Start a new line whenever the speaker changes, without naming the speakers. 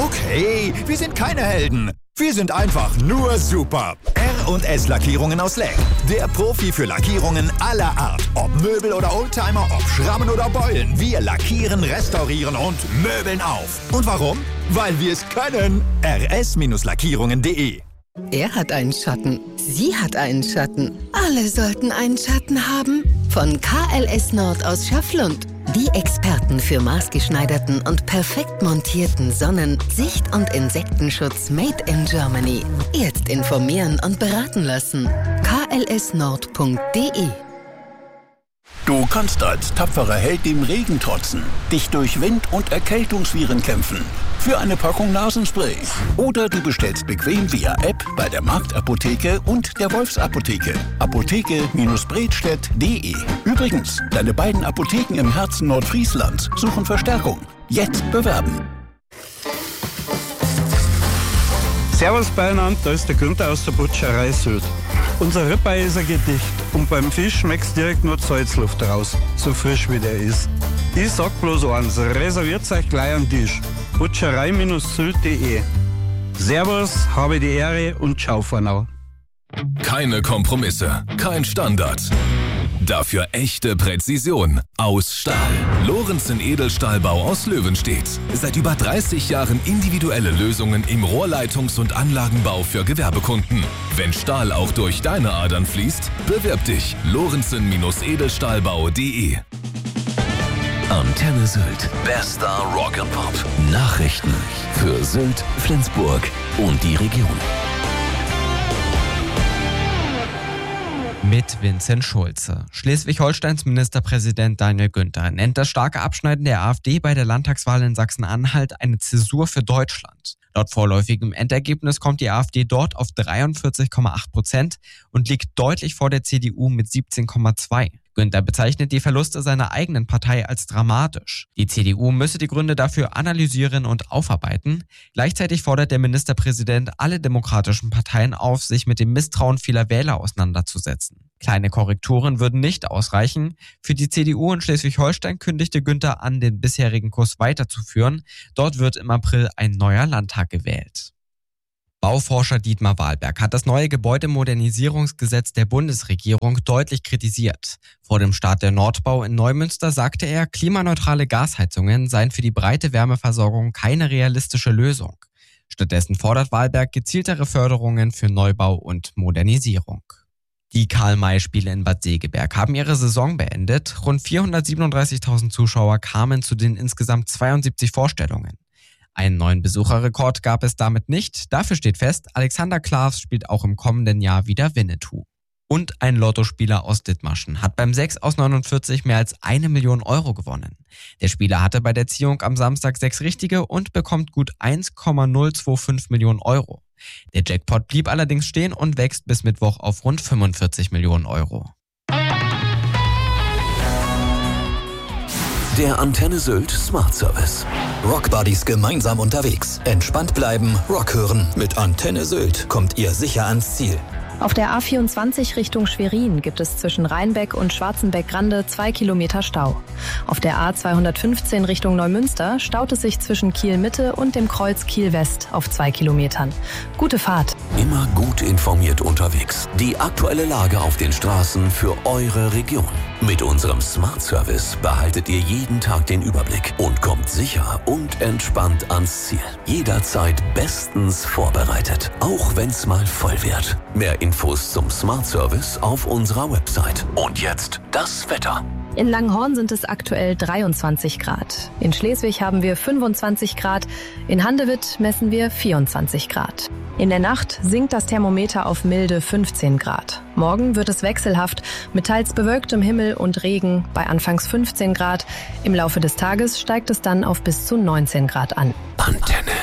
Okay, wir sind keine Helden. Wir sind einfach nur super. R&S Lackierungen aus Leck. Der Profi für Lackierungen aller Art. Ob Möbel oder Oldtimer, ob Schrammen oder Beulen. Wir lackieren, restaurieren und möbeln auf. Und warum? Weil wir es können. rs-lackierungen.de.
Er hat einen Schatten. Sie hat einen Schatten. Alle sollten einen Schatten haben. Von KLS Nord aus Schafflund. Die Experten für maßgeschneiderten und perfekt montierten Sonnen-, Sicht- und Insektenschutz made in Germany. Jetzt informieren und beraten lassen. klsnord.de.
Du kannst als tapferer Held dem Regen trotzen, dich durch Wind- und Erkältungsviren kämpfen. Für eine Packung Nasenspray. Oder du bestellst bequem via App bei der Marktapotheke und der Wolfsapotheke. Apotheke-Bredstedt.de. Übrigens, deine beiden Apotheken im Herzen Nordfrieslands suchen Verstärkung. Jetzt bewerben.
Servus beieinander, da ist der Günther aus der Butcherei Sylt. Unser Ribeye ist ein Gedicht und beim Fisch schmeckt's direkt nur die Salzluft raus, so frisch wie der ist. Ich sag bloß eins, reserviert euch gleich am Tisch. Butcherei-sylt.de. Servus, habe die Ehre und ciao Vornau.
Keine Kompromisse, kein Standard. Dafür echte Präzision. Aus Stahl. Lorenzen Edelstahlbau aus Löwenstedt. Seit über 30 Jahren individuelle Lösungen im Rohrleitungs- und Anlagenbau für Gewerbekunden. Wenn Stahl auch durch deine Adern fließt, bewirb dich. Lorenzen-Edelstahlbau.de.
Antenne Sylt. Bester Rock and Pop. Nachrichten für Sylt, Flensburg und die Region.
Mit Vincent Schulze. Schleswig-Holsteins Ministerpräsident Daniel Günther nennt das starke Abschneiden der AfD bei der Landtagswahl in Sachsen-Anhalt eine Zäsur für Deutschland. Laut vorläufigem Endergebnis kommt die AfD dort auf 43,8% und liegt deutlich vor der CDU mit 17,2%. Günther bezeichnet die Verluste seiner eigenen Partei als dramatisch. Die CDU müsse die Gründe dafür analysieren und aufarbeiten. Gleichzeitig fordert der Ministerpräsident alle demokratischen Parteien auf, sich mit dem Misstrauen vieler Wähler auseinanderzusetzen. Kleine Korrekturen würden nicht ausreichen. Für die CDU in Schleswig-Holstein kündigte Günther an, den bisherigen Kurs weiterzuführen. Dort wird im April ein neuer Landtag gewählt. Bauforscher Dietmar Wahlberg hat das neue Gebäudemodernisierungsgesetz der Bundesregierung deutlich kritisiert. Vor dem Start der Nordbau in Neumünster sagte er, klimaneutrale Gasheizungen seien für die breite Wärmeversorgung keine realistische Lösung. Stattdessen fordert Wahlberg gezieltere Förderungen für Neubau und Modernisierung. Die Karl-May-Spiele in Bad Segeberg haben ihre Saison beendet. Rund 437.000 Zuschauer kamen zu den insgesamt 72 Vorstellungen. Einen neuen Besucherrekord gab es damit nicht. Dafür steht fest, Alexander Klavs spielt auch im kommenden Jahr wieder Winnetou. Und ein Lottospieler aus Dithmarschen hat beim 6 aus 49 mehr als 1 Million Euro gewonnen. Der Spieler hatte bei der Ziehung am Samstag 6 richtige und bekommt gut 1,025 Millionen Euro. Der Jackpot blieb allerdings stehen und wächst bis Mittwoch auf rund 45 Millionen Euro.
Der Antenne Sylt Smart Service.
Rockbuddies gemeinsam unterwegs. Entspannt bleiben, Rock hören. Mit Antenne Sylt kommt ihr sicher ans Ziel.
Auf der A24 Richtung Schwerin gibt es zwischen Rheinbeck und Schwarzenbeck-Grande 2 Kilometer Stau. Auf der A215 Richtung Neumünster staut es sich zwischen Kiel-Mitte und dem Kreuz Kiel-West auf 2 Kilometern. Gute Fahrt.
Immer gut informiert unterwegs. Die aktuelle Lage auf den Straßen für eure Region. Mit unserem Smart Service behaltet ihr jeden Tag den Überblick und kommt sicher und entspannt ans Ziel. Jederzeit bestens vorbereitet, auch wenn's mal voll wird. Mehr Infos zum Smart Service auf unserer Website. Und jetzt das Wetter.
In Langenhorn sind es aktuell 23 Grad. In Schleswig haben wir 25 Grad. In Handewitt messen wir 24 Grad. In der Nacht sinkt das Thermometer auf milde 15 Grad. Morgen wird es wechselhaft mit teils bewölktem Himmel und Regen bei anfangs 15 Grad. Im Laufe des Tages steigt es dann auf bis zu 19 Grad an.
Antenne.